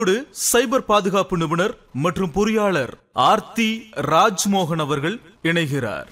சைபர் பாதுகாப்பு நிபுணர் மற்றும் பொறியாளர் ஆர்த்தி ராஜ்மோகன் அவர்கள் இணைகிறார்.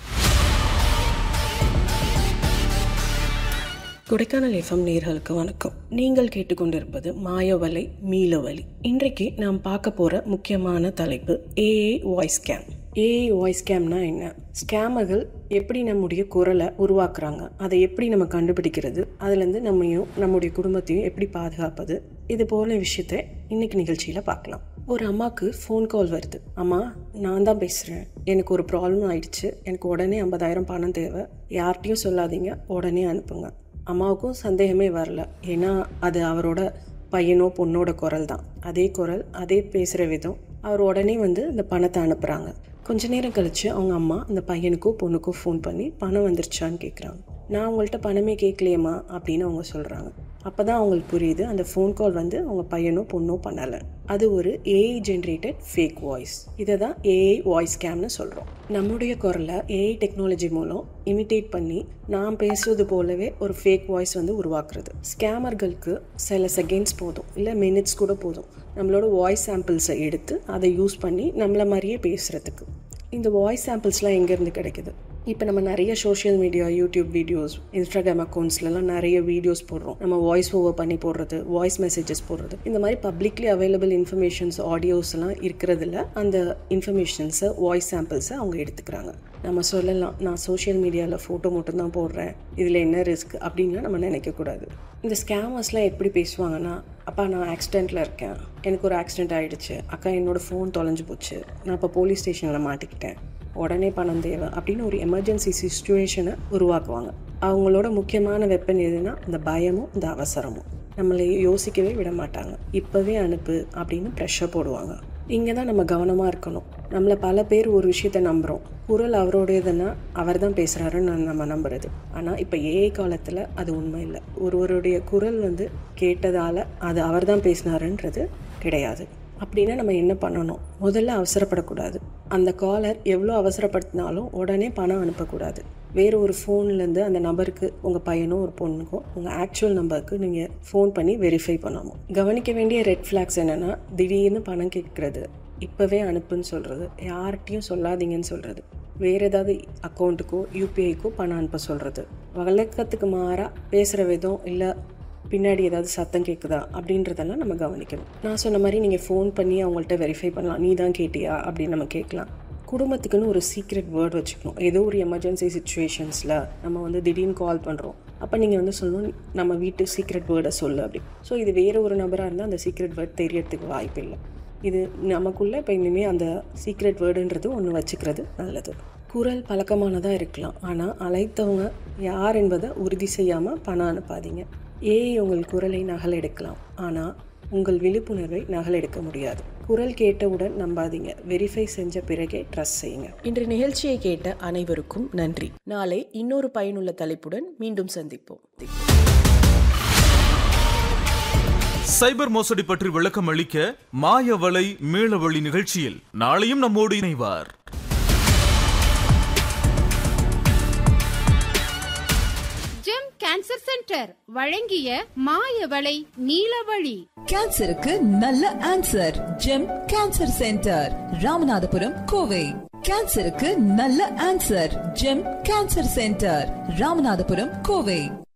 கொடைக்கானல் எஃப்எம் நேயர்களுக்கு வணக்கம். நீங்கள் கேட்டுக்கொண்டிருப்பது மாயவலை மீளவலி. இன்றைக்கு நாம் பார்க்க போற முக்கியமான தலைப்பு AI voice scam. AI voice ஸ்கேம்னா என்ன? ஸ்கேமர்கள் எப்படி நம்முடைய குரலை உருவாக்குறாங்க, அதை எப்படி நம்ம கண்டுபிடிக்கிறது, அதுலேருந்து நம்முடைய குடும்பத்தையும் எப்படி பாதுகாப்பது, இது போல விஷயத்த இன்னைக்கு நிகழ்ச்சியில் பார்க்கலாம். ஒரு அம்மாவுக்கு ஃபோன் கால் வருது. அம்மா, நான் தான் பேசுகிறேன், எனக்கு ஒரு ப்ராப்ளம் ஆயிடுச்சு, எனக்கு உடனே 50,000 பணம் தேவை, யார்கிட்டையும் சொல்லாதீங்க, உடனே அனுப்புங்க. அம்மாவுக்கும் சந்தேகமே வரல, ஏன்னா அது அவரோட பையனோ பொண்ணோட குரல் தான். அதே குரல், அதே பேசுகிற விதம். அவர் உடனே அந்த பணத்தை அனுப்புகிறாங்க. கொஞ்ச நேரம் கழித்து அவங்க அம்மா அந்த பையனுக்கோ பொண்ணுக்கோ ஃபோன் பண்ணி பணம் வந்துருச்சான்னு கேட்குறாங்க. நான் உங்கள்கிட்ட பணமே கேட்கலையம்மா அப்படின்னு அவங்க சொல்கிறாங்க. அப்போ தான் அவங்களுக்கு புரியுது, அந்த ஃபோன் கால் அவங்க பையனோ பொண்ணோ பண்ணலை, அது ஒரு ஏஐ ஜென்ரேட்டட் ஃபேக் வாய்ஸ். இதை தான் ஏஐ வாய்ஸ் ஸ்கேம்னு சொல்கிறோம். நம்முடைய குரலை ஏஐ டெக்னாலஜி மூலம் இமிட்டேட் பண்ணி நாம் பேசுவது போலவே ஒரு ஃபேக் வாய்ஸ் உருவாக்குறது. ஸ்கேமர்களுக்கு சில செகண்ட்ஸ் போதும், இல்லை மினிட்ஸ் கூட போதும், நம்மளோட வாய்ஸ் சாம்பிள்ஸை எடுத்து அதை யூஸ் பண்ணி நம்மளை மாதிரியே பேசுகிறதுக்கு. இந்த வாய்ஸ் சாம்பிள்ஸ்லாம் எங்கேருந்து கிடைக்குது? இப்போ நம்ம நிறைய social media, YouTube videos, Instagram அக்கௌண்ட்ஸ்லாம் நிறைய வீடியோஸ் போடுறோம். நம்ம வாய்ஸ் ஓவர் பண்ணி போடுறது, வாய்ஸ் மெசேஜஸ் போடுறது, இந்த மாதிரி பப்ளிக்லி அவைலபிள் இன்ஃபர்மேஷன்ஸ், ஆடியோஸ்லாம் இருக்கிறதுல அந்த இன்ஃபர்மேஷன்ஸை, வாய்ஸ் சாம்பிள்ஸை அவங்க எடுத்துக்கிறாங்க. நம்ம சொல்லலாம், நான் சோஷியல் மீடியாவில் ஃபோட்டோ மட்டும்தான் போடுறேன், இதில் என்ன ரிஸ்க் அப்படின்னு நம்ம நினைக்கக்கூடாது. இந்த ஸ்கேமர்ஸ்லாம் எப்படி பேசுவாங்கன்னா, அப்பா நான் ஆக்சிடெண்ட்டில் இருக்கேன், எனக்கு ஒரு ஆக்சிடெண்ட் ஆகிடுச்சு, அக்கா என்னோடய ஃபோன் தொலைஞ்சு போச்சு, நான் இப்போ போலீஸ் ஸ்டேஷனில் மாட்டிக்கிட்டேன், உடனே பணம் தேவை அப்படின்னு ஒரு எமர்ஜென்சி சிச்சுவேஷனை உருவாக்குவாங்க. அவங்களோட முக்கியமான வெப்பன் எதுனா இந்த பயமும் இந்த அவசரமும். நம்மளை யோசிக்கவே விட மாட்டாங்க. இப்போவே அனுப்பு அப்படின்னு ப்ரெஷர் போடுவாங்க. இங்கே தான் நம்ம கவனமாக இருக்கணும். நம்மளை பல பேர் ஒரு விஷயத்த நம்புகிறோம். குரல் அவருடையதுன்னா அவர் தான் பேசுகிறாருன்னு நம்ம நம்புறது. ஆனால் இப்போ ஏஐ காலத்தில் அது உண்மை இல்லை. ஒருவருடைய குரல் கேட்டதால் அது அவர் தான் பேசினாருன்றது கிடையாது. அப்படின்னா நம்ம என்ன பண்ணணும்? முதல்ல அவசரப்படக்கூடாது. அந்த காலர் எவ்வளோ அவசரப்படுத்தினாலும் உடனே பணம் அனுப்பக்கூடாது. வேறு ஒரு ஃபோன்லேருந்து அந்த நபருக்கு, உங்கள் பையனோ ஒரு பொண்ணுக்கோ உங்கள் ஆக்சுவல் நம்பருக்கு நீங்கள் ஃபோன் பண்ணி வெரிஃபை பண்ணணும். கவனிக்க வேண்டிய ரெட் ஃப்ளாக்ஸ் என்னென்னா, திடீர்னு பணம் கேட்குறது, இப்போவே அனுப்புன்னு சொல்கிறது, யார்கிட்டையும் சொல்லாதீங்கன்னு சொல்கிறது, வேறு ஏதாவது அக்கௌண்ட்டுக்கோ யூபிஐக்கோ பணம் அனுப்ப சொல்கிறது, வழக்கத்துக்கு மாறாக பேசுகிற விதம், இல்லை பின்னாடி ஏதாவது சத்தம் கேட்குதா அப்படின்றதெல்லாம் நம்ம கவனிக்கணும். நான் சொன்ன மாதிரி நீங்கள் ஃபோன் பண்ணி அவங்கள்ட்ட வெரிஃபை பண்ணலாம். நீ தான் கேட்டியா அப்படின்னு நம்ம கேட்கலாம். குடும்பத்துக்குன்னு ஒரு சீக்ரெட் வேர்ட் வச்சுக்கணும். ஏதோ ஒரு எமர்ஜென்சி சுச்சுவேஷன்ஸில் நம்ம திடீர்னு கால் பண்ணுறோம், அப்போ நீங்கள் சொல்லணும், நம்ம வீட்டு சீக்ரெட் வேர்டை சொல்லு அப்படி. ஸோ இது வேறு ஒரு நபராக இருந்தால் அந்த சீக்ரெட் வேர்ட் தெரியறதுக்கு வாய்ப்பு இல்லை. இது நமக்குள்ளே இப்போ இனிமேல் அந்த சீக்ரெட் வேர்டுன்றது ஒன்று வச்சுக்கிறது நல்லது. குரல் பழக்கமானதாக இருக்கலாம், ஆனால் அழைத்தவங்க யார் என்பதை உறுதி செய்யாமல் பணம் அனுப்பாதீங்க. ஏஐ உங்கள் குரலை நகல் எடுக்கலாம், ஆனால் உங்கள் விழிப்புணர்வை நகல் எடுக்க முடியாது. குரல் கேட்டவுடன் நம்பாதீங்க, வெரிஃபை செஞ்ச பிறகே ட்ரஸ்ட் செய்யுங்க. இன்று நிகழ்ச்சியை கேட்ட அனைவருக்கும் நன்றி. நாளை இன்னொரு பயனுள்ள தலைப்புடன் மீண்டும் சந்திப்போம். சைபர் மோசடி பற்றி விளக்கம் அளிக்க மாயவலை மீளவழி நிகழ்ச்சியில் நாளையும் நம்மோடு இணைவார். கேன்சர் சென்டர் வழங்கிய மாயவலை நீலவழி. கேன்சருக்கு நல்ல answer. GeM cancer centre, Ramanathapuram, Kovai. கேன்சருக்கு நல்ல answer. GeM cancer centre, Ramanathapuram, Kovai.